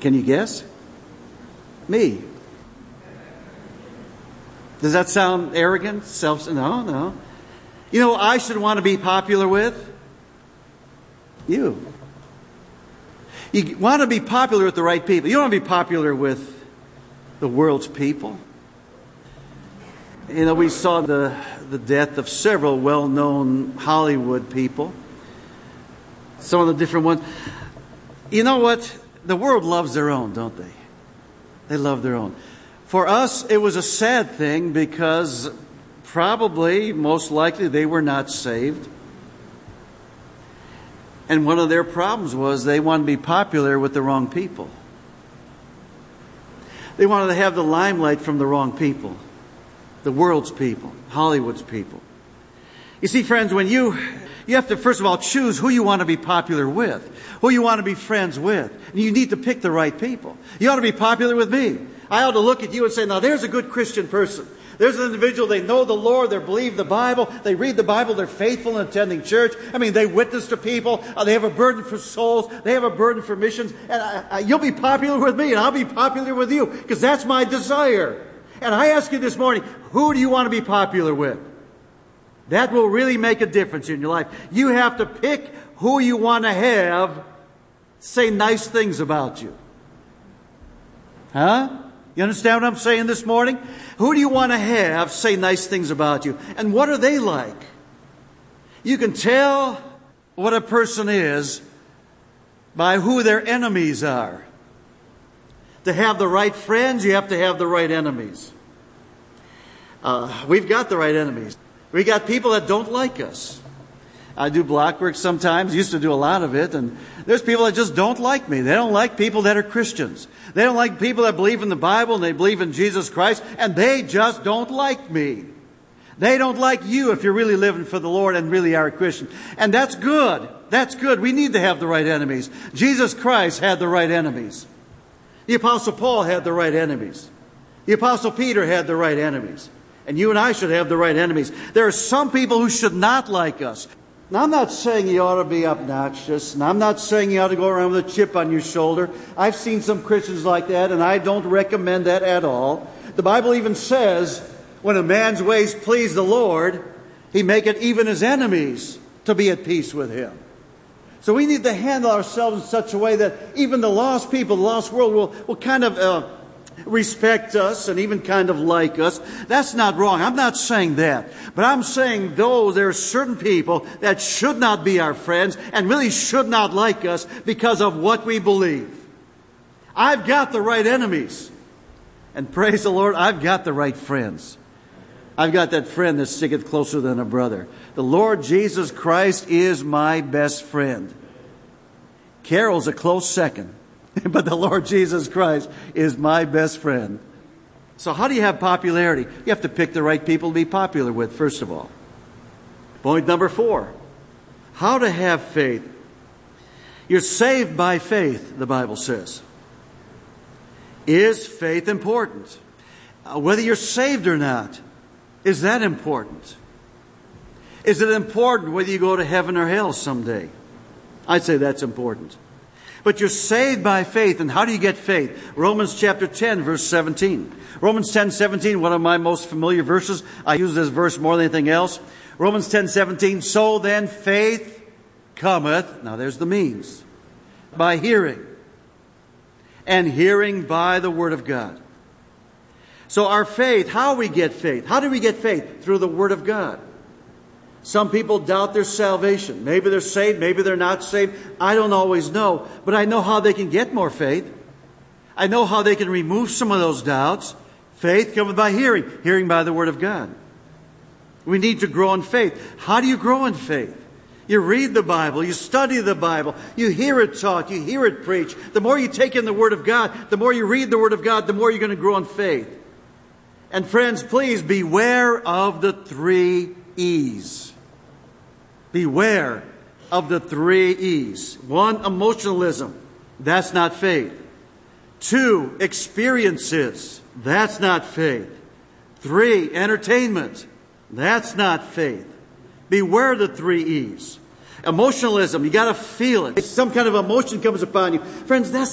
Can you guess? Me. Does that sound arrogant? No. You know, I should want to be popular with you. You want to be popular with the right people. You don't want to be popular with the world's people. You know, we saw the death of several well-known Hollywood people. Some of the different ones. You know what? The world loves their own, don't they? They love their own. For us, it was a sad thing because probably, most likely, they were not saved. And one of their problems was they wanted to be popular with the wrong people. They wanted to have the limelight from the wrong people. The world's people, Hollywood's people. You see, friends, when you have to, first of all, choose who you want to be popular with, who you want to be friends with. And you need to pick the right people. You ought to be popular with me. I ought to look at you and say, now there's a good Christian person. There's an individual, they know the Lord, they believe the Bible, they read the Bible, they're faithful in attending church. I mean, they witness to people, they have a burden for souls, they have a burden for missions. And you'll be popular with me and I'll be popular with you because that's my desire. And I ask you this morning, who do you want to be popular with? That will really make a difference in your life. You have to pick who you want to have say nice things about you. Huh? You understand what I'm saying this morning? Who do you want to have say nice things about you? And what are they like? You can tell what a person is by who their enemies are. To have the right friends, you have to have the right enemies. We've got the right enemies. We got people that don't like us. I do block work sometimes, used to do a lot of it, and there's people that just don't like me. They don't like people that are Christians. They don't like people that believe in the Bible and they believe in Jesus Christ, and they just don't like me. They don't like you if you're really living for the Lord and really are a Christian. And that's good. That's good. We need to have the right enemies. Jesus Christ had the right enemies. The Apostle Paul had the right enemies. The Apostle Peter had the right enemies. And you and I should have the right enemies. There are some people who should not like us. Now, I'm not saying you ought to be obnoxious, and I'm not saying you ought to go around with a chip on your shoulder. I've seen some Christians like that, and I don't recommend that at all. The Bible even says, when a man's ways please the Lord, he maketh even his enemies to be at peace with him. So we need to handle ourselves in such a way that even the lost people, the lost world will kind of respect us and even kind of like us. That's not wrong. I'm not saying that. But I'm saying there are certain people that should not be our friends and really should not like us because of what we believe. I've got the right enemies. And praise the Lord, I've got the right friends. I've got that friend that sticketh closer than a brother. The Lord Jesus Christ is my best friend. Carol's a close second. But the Lord Jesus Christ is my best friend. So how do you have popularity? You have to pick the right people to be popular with, first of all. Point number 4. How to have faith. You're saved by faith, the Bible says. Is faith important? Whether you're saved or not, is that important? Is it important whether you go to heaven or hell someday? I'd say that's important. But you're saved by faith. And how do you get faith? Romans chapter 10, verse 17. Romans 10, 17, one of my most familiar verses. I use this verse more than anything else. Romans 10, 17. So then faith cometh, now there's the means, by hearing. And hearing by the word of God. So our faith, how we get faith? How do we get faith? Through the word of God. Some people doubt their salvation. Maybe they're saved, maybe they're not saved. I don't always know, but I know how they can get more faith. I know how they can remove some of those doubts. Faith cometh by hearing, hearing by the word of God. We need to grow in faith. How do you grow in faith? You read the Bible, you study the Bible, you hear it taught, you hear it preached. The more you take in the Word of God, the more you read the Word of God, the more you're going to grow in faith. And friends, please beware of the 3 E's. Beware of the 3 E's. 1, emotionalism. That's not faith. 2, experiences. That's not faith. 3, entertainment. That's not faith. Beware the 3 E's. Emotionalism, you got to feel it. Some kind of emotion comes upon you. Friends, that's